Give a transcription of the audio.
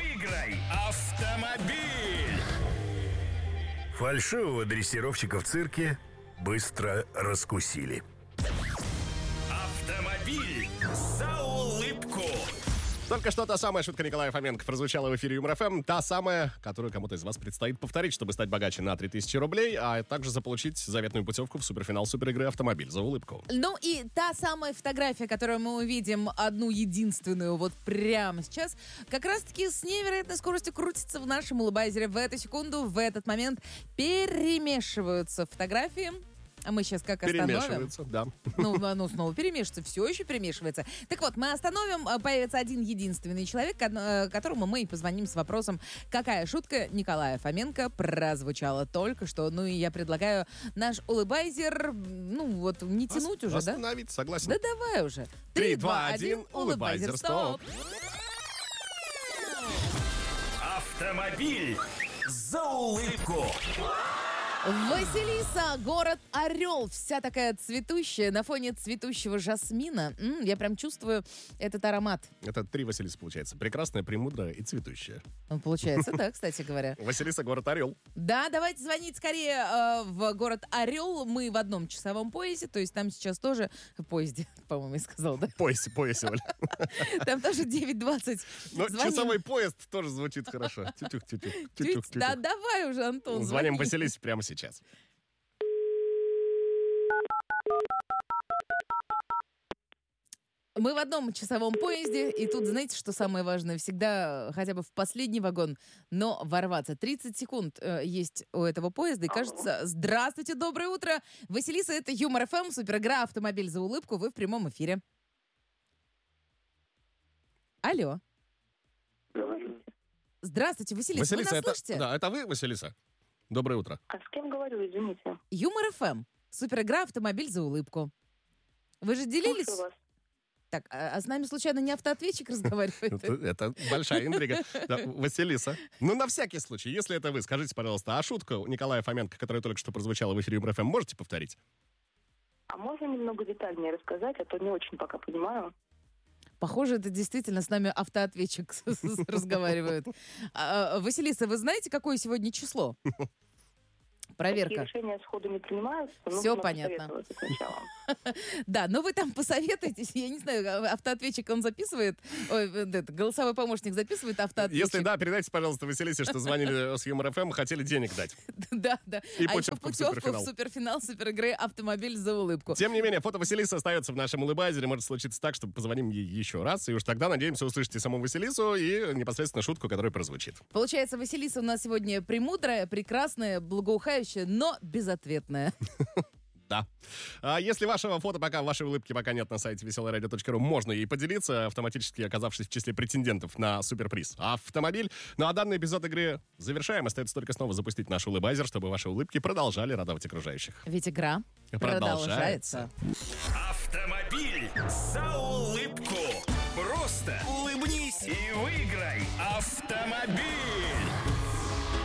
выиграй автомобиль. Фальшивого дрессировщика в цирке быстро раскусили. Автомобиль за улыбку. Только что та самая шутка Николая Фоменко прозвучала в эфире Юмор ФМ. Та самая, которую кому-то из вас предстоит повторить, чтобы стать богаче на 3000 рублей, а также заполучить заветную путевку в суперфинал суперигры «Автомобиль за улыбку». Ну и та самая фотография, которую мы увидим, одну единственную вот прямо сейчас, как раз-таки с невероятной скоростью крутится в нашем улыбайзере. В эту секунду, в этот момент перемешиваются фотографии. А мы сейчас как остановим? Перемешиваются, да. Ну, оно снова перемешивается, все еще перемешивается. Так вот, мы остановим, появится один единственный человек, которому мы и позвоним с вопросом, какая шутка Николая Фоменко прозвучала только что. Ну и я предлагаю наш улыбайзер, ну вот, не тянуть уже, да? Остановить, согласен. Да давай уже. 3, 2, 1, улыбайзер, стоп. Автомобиль за улыбку. Василиса, город Орел, вся такая цветущая, на фоне цветущего жасмина. Я прям чувствую этот аромат. Это 3 Василисы получается. Прекрасная, премудрая и цветущая. Он получается, да, кстати говоря. Василиса, город Орел. Да, давайте звонить скорее в город Орел. Мы в одном часовом поясе, то есть там сейчас тоже... Поезде, по-моему, я сказал, да? Поясе, Оль. Там тоже 9:20. Но Звоним. часовой поезд тоже звучит хорошо. Тютюк. Да, давай уже, Антон, Звоним звони. Василисе прямо сейчас. Мы в одном часовом поезде, и тут, знаете, что самое важное? Всегда хотя бы в последний вагон, но ворваться. 30 секунд есть у этого поезда, и кажется... Здравствуйте, доброе утро! Василиса, это Юмор ФМ, суперигра «Автомобиль за улыбку». Вы в прямом эфире. Алло. Здравствуйте, Василиса, вы нас слышите? Да, это вы, Василиса? Доброе утро. А с кем говорю, извините? Юмор ФМ, суперигра «Автомобиль за улыбку». Вы же делились... Слушаю вас. Так, а с нами случайно не автоответчик разговаривает? Это большая интрига. Да, Василиса. Ну, на всякий случай, если это вы, скажите, пожалуйста, а шутку Николая Фоменко, которая только что прозвучала в эфире Юмор ФМ, можете повторить? А можно немного детальнее рассказать, а то не очень пока понимаю. Похоже, это действительно с нами автоответчик разговаривает. Василиса, вы знаете, какое сегодня число? Проверка. Такие решения сходу не принимаются. Все понятно. Да, но вы там посоветуетесь. Я не знаю, автоответчик он записывает, голосовой помощник записывает автоответчик. Если да, передайте, пожалуйста, Василисе, что звонили с Юмор ФМ, хотели денег дать. Да. И а еще путевку в путевку суперфинал. в суперфинал суперигры «Автомобиль за улыбку». Тем не менее, фото Василисы остается в нашем улыбайзере. Может случиться так, что позвоним ей еще раз. И уж тогда, надеемся, услышите саму Василису и непосредственно шутку, которая прозвучит. Получается, Василиса у нас сегодня премудрая, прекрасная, благоухающая, но безответная. Да. А если вашего фото пока, вашей улыбки пока нет на сайте веселорадио.ру, можно ей поделиться, автоматически оказавшись в числе претендентов на суперприз «Автомобиль». Ну а данный эпизод игры завершаем. Остается только снова запустить наш улыбайзер, чтобы ваши улыбки продолжали радовать окружающих. Ведь игра продолжается. Автомобиль за улыбку. Просто улыбнись и выиграй автомобиль.